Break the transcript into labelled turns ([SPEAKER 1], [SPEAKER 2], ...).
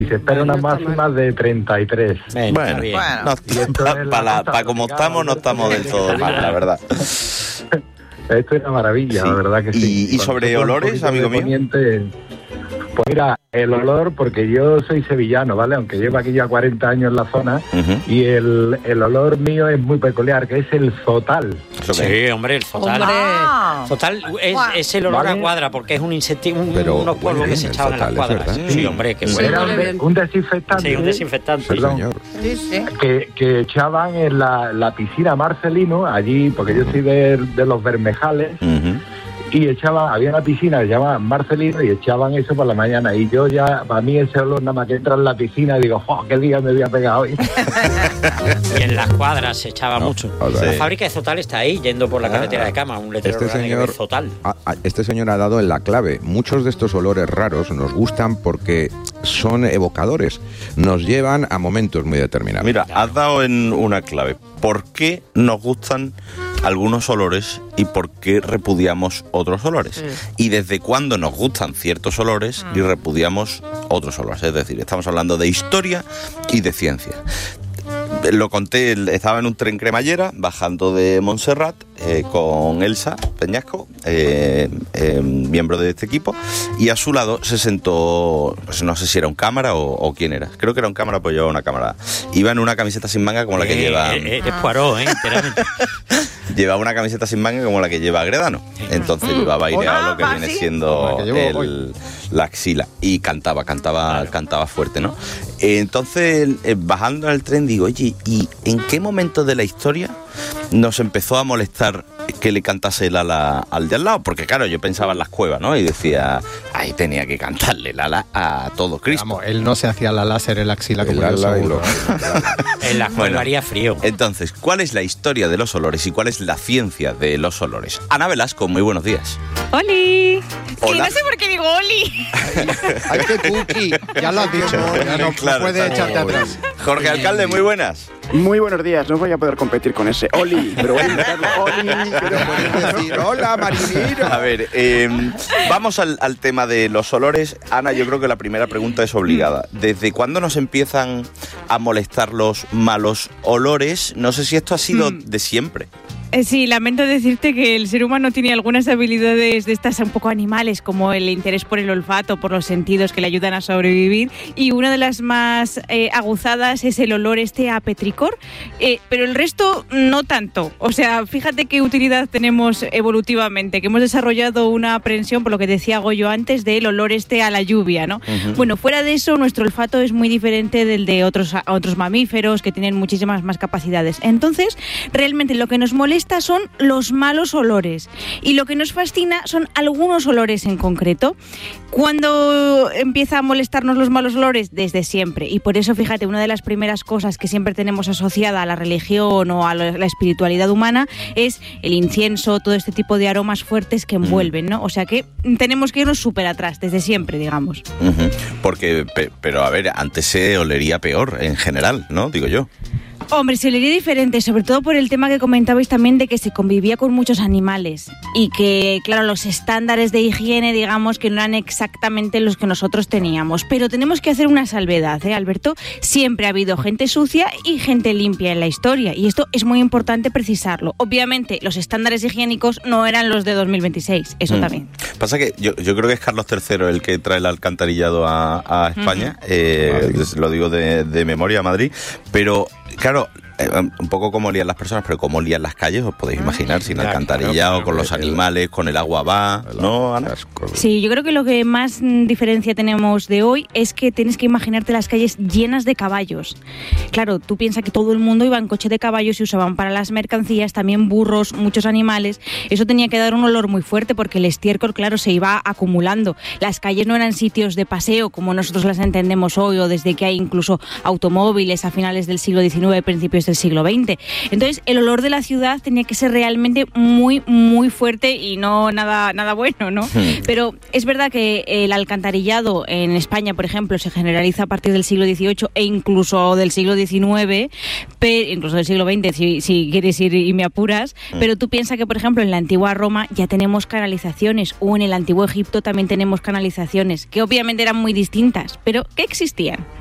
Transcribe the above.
[SPEAKER 1] se espera una máxima de 33.
[SPEAKER 2] Bueno, para como estamos, no estamos del todo mal, la verdad.
[SPEAKER 1] Esto es una maravilla, la verdad que sí.
[SPEAKER 2] ¿Y sobre olores, amigo mío?
[SPEAKER 1] Pues mira, el olor, porque yo soy sevillano, ¿vale? Aunque llevo aquí ya 40 años en la zona, y el olor mío es muy peculiar, que es el zotal.
[SPEAKER 3] Sí, hombre, el zotal. Zotal es el olor a cuadra, porque es un insecto, unos polvos que se echaban en las cuadras. Sí, hombre, que
[SPEAKER 1] era un desinfectante.
[SPEAKER 3] Sí, un desinfectante.
[SPEAKER 1] Perdón, que echaban en la piscina Marcelino, allí, porque yo soy de los Bermejales, y había una piscina que se llama Marcelino y echaban eso por la mañana, y yo ya, para mí ese olor nada más que entra en la piscina y digo, ¡oh, qué día me voy a pegar hoy!
[SPEAKER 3] Y en las cuadras se echaba mucho. La fábrica de Zotal está ahí, yendo por la carretera de Cama, un letrero de Zotal.
[SPEAKER 4] Este señor ha dado en la clave. Muchos de estos olores raros nos gustan porque son evocadores, nos llevan a momentos muy determinados.
[SPEAKER 2] Mira, has dado en una clave. ¿Por qué nos gustan algunos olores y por qué repudiamos otros olores? Y desde cuándo nos gustan ciertos olores y repudiamos otros olores. Es decir, estamos hablando de historia y de ciencia. Lo conté, estaba en un tren cremallera bajando de Montserrat con Elsa Peñasco, miembro de este equipo, y a su lado se sentó, pues no sé si era un cámara o quién era. Creo que era un cámara, pues llevaba una cámara. Iba en una camiseta sin manga como la que lleva...
[SPEAKER 3] Es Poirot, literalmente.
[SPEAKER 2] Llevaba una camiseta sin manga como la que lleva Agredano. Entonces llevaba aireado lo que viene siendo la axila. Y cantaba fuerte, ¿no? Entonces, bajando en el tren, digo, oye, ¿y en qué momento de la historia nos empezó a molestar que le cantase el ala al de al lado? Porque claro, yo pensaba en las cuevas, ¿no? Y decía, ahí tenía que cantarle el ala a todo Cristo.
[SPEAKER 5] Vamos, él no se hacía la láser en la axila como yo seguro.
[SPEAKER 3] En la cueva haría frío.
[SPEAKER 2] Entonces, ¿cuál es la historia de los olores y cuál es la ciencia de los olores? Ana Velasco, muy buenos días.
[SPEAKER 6] ¡Oli!
[SPEAKER 2] Hola.
[SPEAKER 6] Y no sé por qué digo Oli.
[SPEAKER 5] ¡Ay, qué cookie! Ya lo has dicho, ya no puedes echarte atrás.
[SPEAKER 2] Jorge Alcalde, muy buenas.
[SPEAKER 7] Muy buenos días, no voy a poder competir con ese Oli, pero voy a intentarlo. Oli, pero
[SPEAKER 5] decir, hola, marinero.
[SPEAKER 2] A ver, vamos al tema de los olores. Ana, yo creo que la primera pregunta es obligada. ¿Desde cuándo nos empiezan a molestar los malos olores? No sé si esto ha sido de siempre.
[SPEAKER 6] Sí, lamento decirte que el ser humano tiene algunas habilidades de estas un poco animales, como el interés por el olfato, por los sentidos que le ayudan a sobrevivir, y una de las más aguzadas es el olor a petricor, pero el resto no tanto. O sea, fíjate qué utilidad tenemos evolutivamente, que hemos desarrollado una aprensión, por lo que decía Goyo antes, del olor a la lluvia, ¿no? Bueno, fuera de eso, nuestro olfato es muy diferente del de otros mamíferos que tienen muchísimas más capacidades. Entonces, realmente lo que nos molesta son los malos olores, y lo que nos fascina son algunos olores en concreto. ¿Cuándo empieza a molestarnos los malos olores? Desde siempre, y por eso, fíjate, una de las primeras cosas que siempre tenemos asociada a la religión o a la espiritualidad humana es el incienso, todo este tipo de aromas fuertes que envuelven, ¿no? O sea que tenemos que irnos súper atrás, desde siempre, digamos.
[SPEAKER 2] Porque, pero a ver, antes se olería peor en general, ¿no? Digo yo.
[SPEAKER 6] Hombre, se olería diferente, sobre todo por el tema que comentabais también de que se convivía con muchos animales y que, claro, los estándares de higiene, digamos, que no eran exactamente los que nosotros teníamos. Pero tenemos que hacer una salvedad, Alberto. Siempre ha habido gente sucia y gente limpia en la historia, y esto es muy importante precisarlo. Obviamente, los estándares higiénicos no eran los de 2026, eso también.
[SPEAKER 2] Pasa que yo creo que es Carlos III el que trae el alcantarillado a España, lo digo de memoria, a Madrid, pero... Claro, un poco como olían las personas, pero como olían las calles, os podéis imaginar, sin alcantarillado, con los animales, con el agua va, ¿no, Ana?
[SPEAKER 6] Sí, yo creo que lo que más diferencia tenemos de hoy es que tienes que imaginarte las calles llenas de caballos. Claro, tú piensas que todo el mundo iba en coche de caballos y usaban para las mercancías también burros, muchos animales. Eso tenía que dar un olor muy fuerte porque el estiércol, claro, se iba acumulando. Las calles no eran sitios de paseo como nosotros las entendemos hoy, o desde que hay incluso automóviles a finales del siglo XIX, principios del siglo XX. Entonces, el olor de la ciudad tenía que ser realmente muy, muy fuerte y no nada bueno, ¿no? Pero es verdad que el alcantarillado en España, por ejemplo, se generaliza a partir del siglo XVIII e incluso del siglo XIX, incluso del siglo XX, si quieres ir y me apuras, pero tú piensas que, por ejemplo, en la antigua Roma ya tenemos canalizaciones, o en el antiguo Egipto también tenemos canalizaciones, que obviamente eran muy distintas, pero que existían.